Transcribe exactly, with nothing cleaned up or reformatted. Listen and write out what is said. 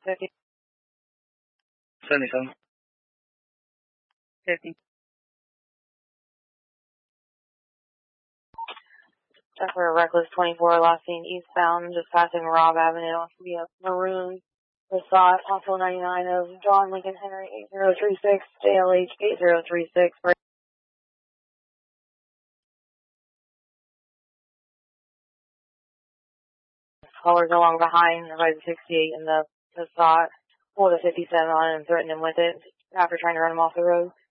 fifty. seventy-seven. fifty. That's for Reckless twenty-four, last seen eastbound, just passing Robb Avenue. Via maroon Passat, also ninety-nine of John Lincoln Henry eight zero three six, J L H eight zero three six. Callers along behind, right at sixty-eight in the Passat, pulled a fifty-seven on and threatened him with it after trying to run him off the road.